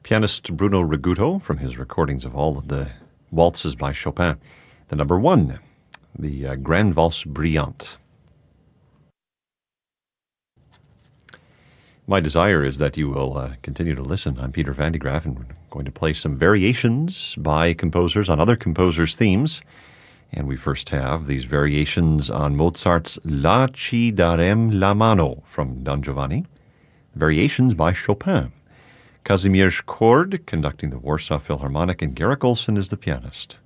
Pianist Bruno Riguto, from his recordings of all of the waltzes by Chopin. The number 1, the Grande Valse Brillante. My desire is that you will continue to listen. I'm Peter Van de Graaff, and we're going to play some variations by composers on other composers' themes. And we first have these variations on Mozart's La Ci darem la mano from Don Giovanni, variations by Chopin. Kazimierz Kord conducting the Warsaw Philharmonic, and Garrick Olson is the pianist.